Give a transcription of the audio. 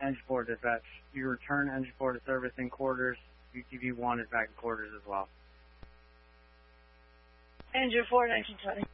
Engine 4 dispatch. You return Engine 4 to service in quarters. UTV 1 is back in quarters as well. Engine 4, 1920.